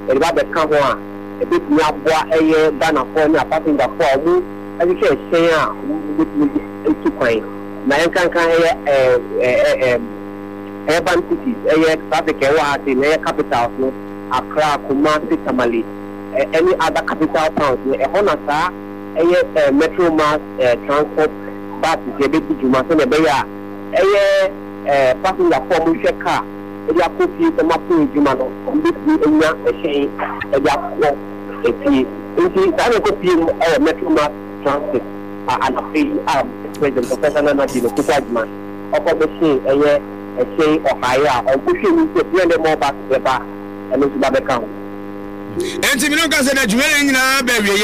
ba be kan ho a e be tumi aboa eye Ghana for na passenger for mu e ke hyen a mu etu kwan na yan kan urban cities traffic ate na capitals no Accra, Kumasi, Tamale any other capital towns e hona sa metro mass transport buses e be juma so na be ya passenger for mu hwe car e dia ko fi so mapu juma no be enya hyen e dia ko e fi nti da no ko fi metro mass transport and president Professor Nana Dino Kukwajima opposition say or higher or pushing to the more back the bar and it's Babacam. And to me, no, because I